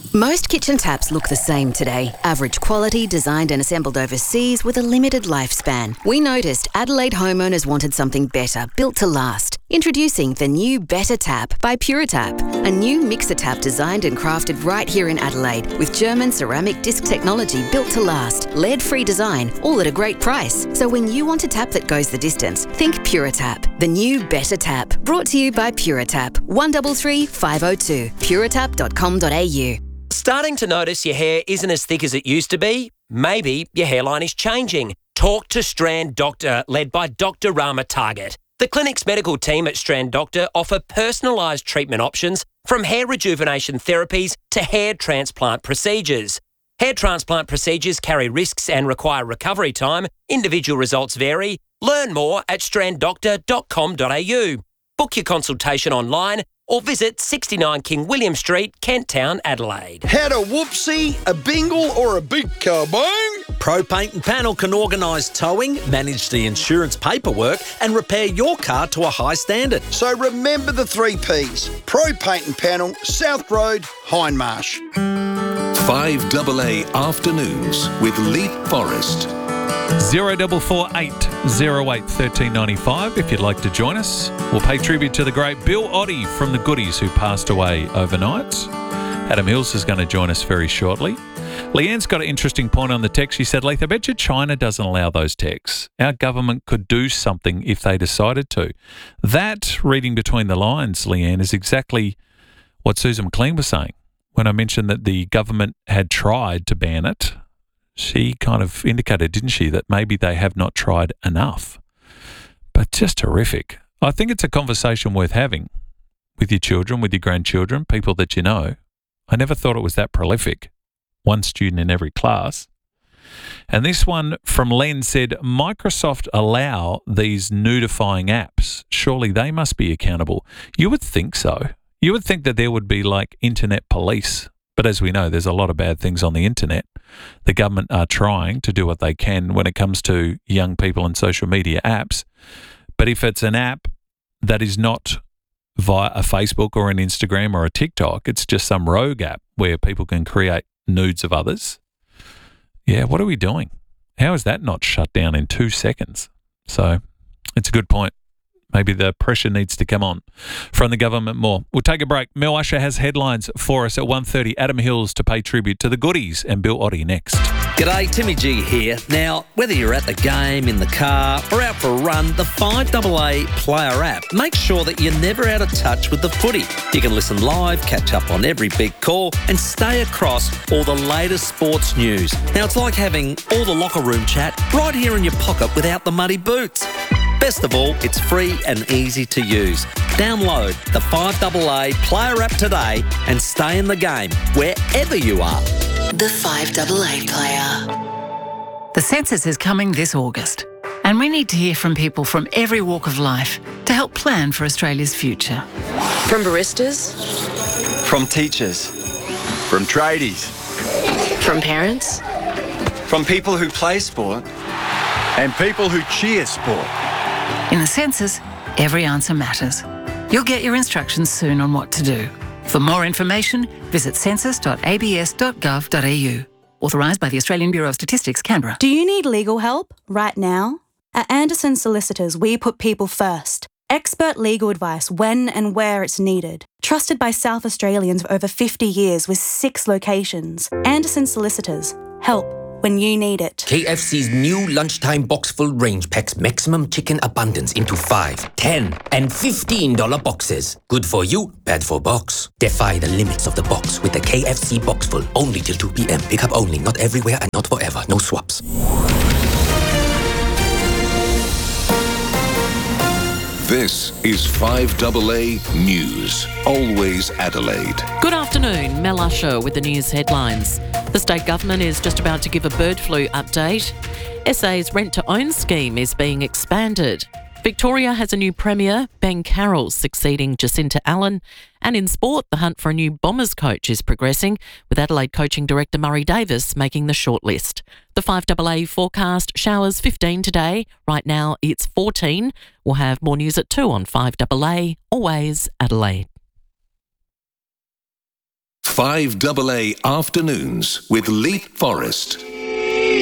Most kitchen taps look the same today. Average quality, designed and assembled overseas with a limited lifespan. We noticed Adelaide homeowners wanted something better, built to last. Introducing the new Better Tap by PuraTap, a new mixer tap designed and crafted right here in Adelaide with German ceramic disc technology built to last, lead-free design, all at a great price. So when you want a tap that goes the distance, think PuraTap, the new Better Tap. Brought to you by PuraTap, 133 502, puratap.com.au. Starting to notice your hair isn't as thick as it used to be? Maybe your hairline is changing. Talk to Strand Doctor, led by Dr. Rama Target. The clinic's medical team at Strand Doctor offer personalised treatment options from hair rejuvenation therapies to hair transplant procedures. Hair transplant procedures carry risks and require recovery time. Individual results vary. Learn more at stranddoctor.com.au. Book your consultation online or visit 69 King William Street, Kent Town, Adelaide. Had a whoopsie, a bingle or a big kabang? Pro Paint and Panel can organise towing, manage the insurance paperwork and repair your car to a high standard. So remember the 3 Ps. Pro Paint and Panel, South Road, Hindmarsh. 5AA Afternoons with Leith Forrest. 0448 08 1395 if you'd like to join us. We'll pay tribute to the great Bill Oddie from the Goodies who passed away overnight. Adam Hills is going to join us very shortly. Leanne's got an interesting point on the text. She said, Leith, I bet you China doesn't allow those texts. Our government could do something if they decided to. That, reading between the lines, Leanne, is exactly what Susan McLean was saying. When I mentioned that the government had tried to ban it, she kind of indicated, didn't she, that maybe they have not tried enough. But just horrific. I think it's a conversation worth having with your children, with your grandchildren, people that you know. I never thought it was that prolific. One student in every class. And this one from Len said, Microsoft allow these nudifying apps. Surely they must be accountable. You would think so. You would think that there would be like internet police. But as we know, there's a lot of bad things on the internet. The government are trying to do what they can when it comes to young people and social media apps. But if it's an app that is not via a Facebook or an Instagram or a TikTok, it's just some rogue app where people can create nudes of others. Yeah, what are we doing? How is that not shut down in 2 seconds? So it's a good point. Maybe the pressure needs to come on from the government more. We'll take a break. Mel Usher has headlines for us at 1:30. Adam Hills to pay tribute to the Goodies and Bill Oddie next. G'day, Timmy G here. Now, whether you're at the game, in the car or out for a run, the 5AA Player app makes sure that you're never out of touch with the footy. You can listen live, catch up on every big call and stay across all the latest sports news. Now, it's like having all the locker room chat right here in your pocket without the muddy boots. Best of all, it's free and easy to use. Download the 5AA Player app today and stay in the game wherever you are. The 5AA Player. The census is coming this August, and we need to hear from people from every walk of life to help plan for Australia's future. From baristas, from teachers, from tradies, from parents, from people who play sport, and people who cheer sport. In the census, every answer matters. You'll get your instructions soon on what to do. For more information, visit census.abs.gov.au. Authorised by the Australian Bureau of Statistics, Canberra. Do you need legal help right now? At Anderson Solicitors, we put people first. Expert legal advice when and where it's needed. Trusted by South Australians for over 50 years with 6 locations. Anderson Solicitors. Help when you need it. KFC's new lunchtime box full range packs maximum chicken abundance into $5, $10 and $15 boxes. Good for you, bad for box. Defy the limits of the box with the KFC box full. Only till 2 p.m. Pick up only, not everywhere and not forever. No swaps. This is 5AA News. Always Adelaide. Good afternoon, Mel Usher with the news headlines. The state government is just about to give a bird flu update. SA's rent-to-own scheme is being expanded. Victoria has a new premier, Ben Carroll, succeeding Jacinta Allen. And in sport, the hunt for a new Bombers coach is progressing, with Adelaide coaching director Murray Davis making the shortlist. The 5AA forecast, showers 15 today. Right now it's 14. We'll have more news at 2 on 5AA. Always Adelaide. 5AA Afternoons with Leap Forrest.